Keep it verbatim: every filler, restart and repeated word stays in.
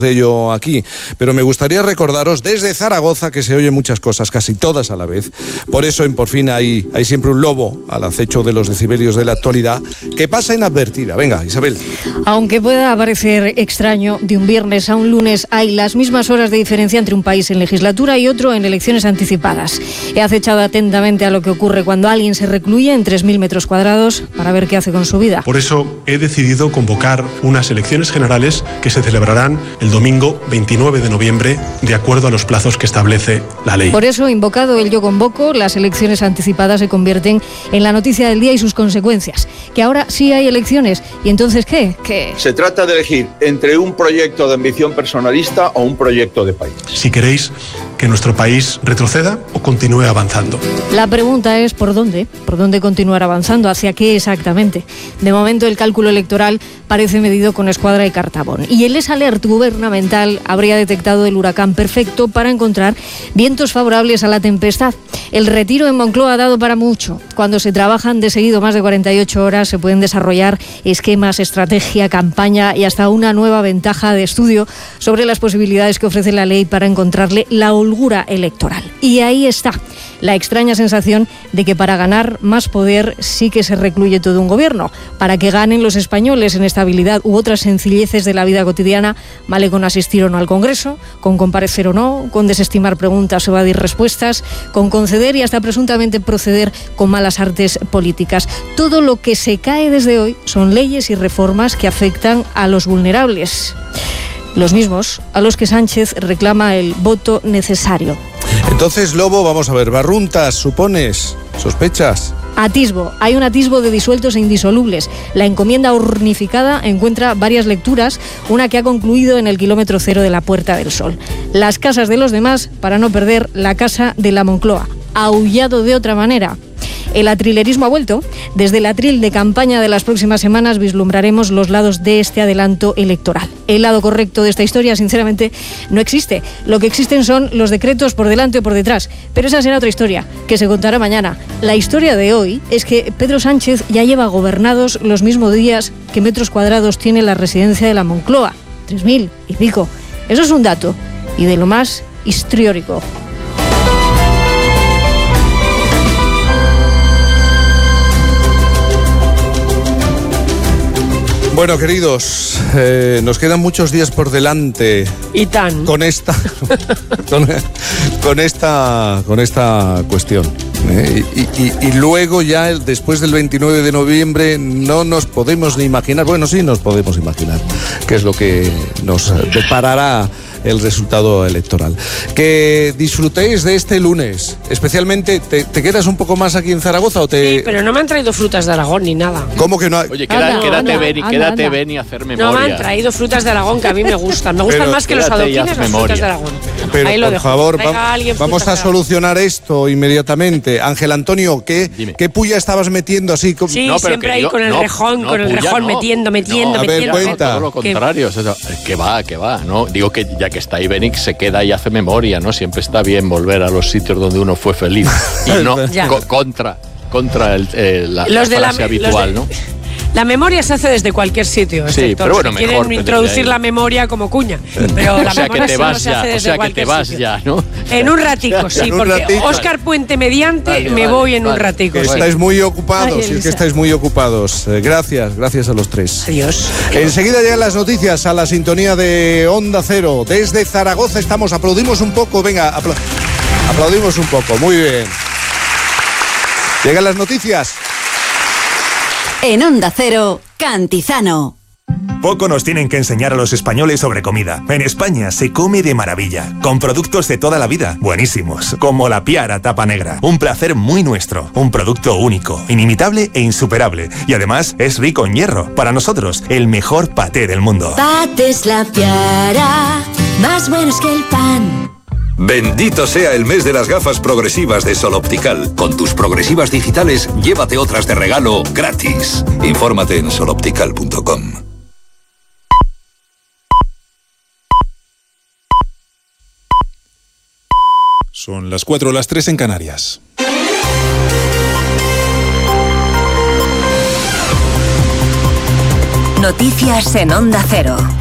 de ello aquí, pero me gustaría recordaros desde Zaragoza que se oyen muchas cosas, casi todas a la vez. Por eso en Por Fin hay, hay siempre un lobo al acecho de los decibelios de la actualidad que pasa inadvertida. Venga, Isabel. Aunque pueda parecer extraño, de un viernes a un lunes hay las mismas horas de diferencia entre un país en legislatura y otro en elecciones anticipadas. He acechado atentamente a lo que ocurre cuando alguien se recluye en tres mil metros cuadrados para ver qué hace con su vida. Por eso he decidido convocar unas elecciones generales que se celebrarán el domingo veintinueve de noviembre, de acuerdo a los plazos que establece la ley. Por eso, invocado el Yo Convoco, las elecciones anticipadas se convierten en la noticia del día y sus consecuencias. Que ahora sí hay elecciones. ¿Y entonces qué? ¿Qué? Se trata de elegir entre un proyecto de ambición personalista o un proyecto de país. Si queréis que nuestro país retroceda o continúe avanzando. La pregunta es ¿por dónde? ¿Por dónde continuar avanzando? ¿Hacia qué exactamente? De momento el cálculo electoral parece medido con escuadra y cartabón. Y el esalert gubernamental habría detectado el huracán perfecto para encontrar vientos favorables a la tempestad. El retiro en Moncloa ha dado para mucho. Cuando se trabajan de seguido más de cuarenta y ocho horas se pueden desarrollar esquemas, estrategia, campaña y hasta una nueva ventaja de estudio sobre las posibilidades que ofrece la ley para encontrarle la holgura electoral. Y ahí está la extraña sensación de que para ganar más poder sí que se recluye todo un gobierno. Para que ganen los españoles en estabilidad u otras sencilleces de la vida cotidiana, vale con asistir o no al Congreso, con comparecer o no, con desestimar preguntas o evadir respuestas, con conceder y hasta presuntamente proceder con malas artes políticas. Todo lo que se cae desde hoy son leyes y reformas que afectan a los vulnerables. Los mismos a los que Sánchez reclama el voto necesario. Entonces, Lobo, vamos a ver, barruntas, ¿supones? ¿Sospechas? Atisbo. Hay un atisbo de disueltos e indisolubles. La encomienda urnificada encuentra varias lecturas, una que ha concluido en el kilómetro cero de la Puerta del Sol. Las casas de los demás para no perder la casa de la Moncloa. Aullado de otra manera. El atrilerismo ha vuelto. Desde el atril de campaña de las próximas semanas vislumbraremos los lados de este adelanto electoral. El lado correcto de esta historia, sinceramente, no existe. Lo que existen son los decretos por delante o por detrás. Pero esa será otra historia, que se contará mañana. La historia de hoy es que Pedro Sánchez ya lleva gobernados los mismos días que metros cuadrados tiene la residencia de la Moncloa. Tres mil y pico. Eso es un dato. Y de lo más histriónico. Bueno, queridos, eh, nos quedan muchos días por delante. Y tan. Con esta, con, con esta, con esta cuestión. ¿eh? Y, y, y luego ya, después del veintinueve de noviembre, no nos podemos ni imaginar, bueno, sí nos podemos imaginar qué es lo que nos deparará el resultado electoral. Que disfrutéis de este lunes. Especialmente, ¿te, te quedas un poco más aquí en Zaragoza o te...? Sí, pero no me han traído frutas de Aragón ni nada. ¿Cómo que no hay? Oye, queda, Anda, quédate, anda, ven, y, anda, quédate anda. ven y hacer memoria. No me han traído frutas de Aragón, que a mí me gustan. Me gustan Pero más que los quédate y haz adoquines las memoria. frutas de Aragón. Pero Ahí lo por dejo. favor, Traiga va- alguien vamos frutas a de Aragón. solucionar esto inmediatamente. Ángel Antonio, ¿qué, Dime. ¿qué puya estabas metiendo así? Como- Sí, No, pero siempre que ahí yo- con el no, rejón, no, con el puya, rejón no. metiendo, metiendo, No, a ver, metiendo. cuenta. Todo lo Que- contrario, o sea, que va, que va, ¿no? Digo que ya que está ahí Benix se queda y hace memoria, ¿no? Siempre está bien volver a los sitios donde uno fue feliz y no Ya. co- contra, contra el, eh, la, Los la de la- frase los de- habitual, ¿no? La memoria se hace desde cualquier sitio. Sí, excepto pero bueno, si mejor quieren desde introducir ahí. la memoria como cuña. Pero la O sea que memoria te solo vas se hace ya, o desde sea que cualquier te vas sitio. ya, ¿no? En un ratico, sí, En un porque ratito. Óscar Puente mediante Vale, me vale, voy en un vale. ratico. Que sí. estáis muy ocupados, Ay, y es que Elisa. estáis muy ocupados. Eh, gracias, gracias a los tres. Adiós. Enseguida llegan las noticias a la sintonía de Onda Cero. Desde Zaragoza estamos, aplaudimos un poco, venga, apla- aplaudimos un poco, muy bien. Llegan las noticias. En Onda Cero, Cantizano. Poco nos tienen que enseñar a los españoles sobre comida. En España se come de maravilla, con productos de toda la vida, buenísimos, como la Piara Tapa Negra. Un placer muy nuestro, un producto único, inimitable e insuperable. Y además es rico en hierro. Para nosotros, el mejor paté del mundo. Pates La Piara, más buenos que el pan. Bendito sea el mes de las gafas progresivas de Sol Optical. Con tus progresivas digitales, llévate otras de regalo gratis. Infórmate en sol optical punto com. Son las cuatro, las tres en Canarias. Noticias en Onda Cero.